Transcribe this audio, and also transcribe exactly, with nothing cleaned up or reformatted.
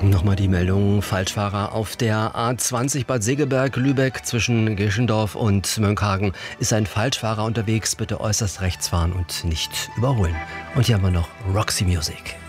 Nochmal die Meldung, Falschfahrer auf der A zwanzig Bad Segeberg-Lübeck zwischen Geschendorf und Mönckehagen. Ist ein Falschfahrer unterwegs, bitte äußerst rechts fahren und nicht überholen. Und hier haben wir noch Roxy Music.